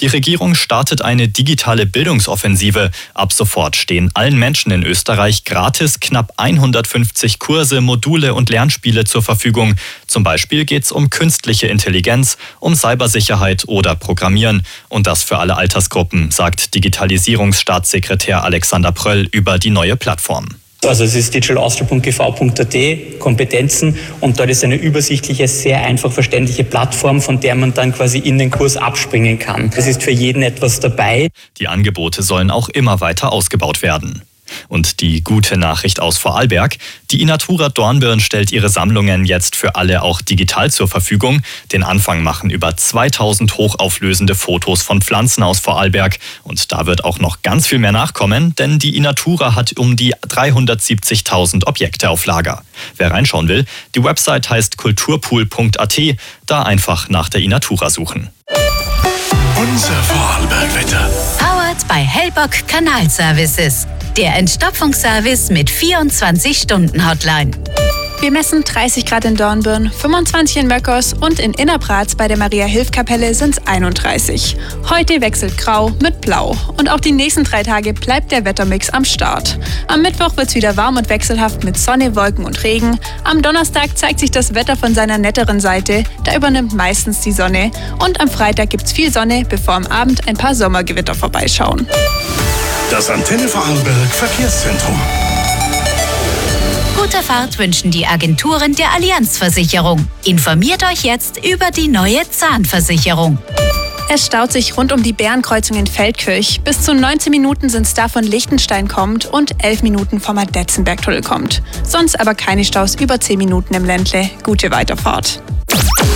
Die Regierung startet eine digitale Bildungsoffensive. Ab sofort stehen allen Menschen in Österreich gratis knapp 150 Kurse, Module und Lernspiele zur Verfügung. Zum Beispiel geht es um künstliche Intelligenz, um Cybersicherheit oder Programmieren. Und das für alle Altersgruppen, sagt Digitalisierungsstaatssekretär Alexander Pröll über die neue Plattform. Also es ist digitalaustria.gv.at, Kompetenzen, und dort ist eine übersichtliche, sehr einfach verständliche Plattform, von der man dann quasi in den Kurs abspringen kann. Es ist für jeden etwas dabei. Die Angebote sollen auch immer weiter ausgebaut werden. Und die gute Nachricht aus Vorarlberg: Die Inatura Dornbirn stellt ihre Sammlungen jetzt für alle auch digital zur Verfügung. Den Anfang machen über 2000 hochauflösende Fotos von Pflanzen aus Vorarlberg. Und da wird auch noch ganz viel mehr nachkommen, denn die Inatura hat um die 370.000 Objekte auf Lager. Wer reinschauen will, die Website heißt kulturpool.at, da einfach nach der Inatura suchen. Unser Vorarlberg-Wetter. Powered by Hellbock Kanalservices. Der Entstopfungsservice mit 24-Stunden-Hotline. Wir messen 30 Grad in Dornbirn, 25 in Möckers und in Innerpratz bei der Maria-Hilf-Kapelle sind es 31. Heute wechselt Grau mit Blau. Und auch die nächsten 3 Tage bleibt der Wettermix am Start. Am Mittwoch wird es wieder warm und wechselhaft mit Sonne, Wolken und Regen. Am Donnerstag zeigt sich das Wetter von seiner netteren Seite. Da übernimmt meistens die Sonne. Und am Freitag gibt es viel Sonne, bevor am Abend ein paar Sommergewitter vorbeischauen. Das Antenne Vorarlberg Verkehrszentrum. Gute Fahrt wünschen die Agenturen der Allianz-Versicherung. Informiert euch jetzt über die neue Zahnversicherung. Es staut sich rund um die Bärenkreuzung in Feldkirch. Bis zu 19 Minuten sind es da von Lichtenstein kommt und 11 Minuten vom Adetzenberg-Tunnel kommt. Sonst aber keine Staus über 10 Minuten im Ländle. Gute Weiterfahrt.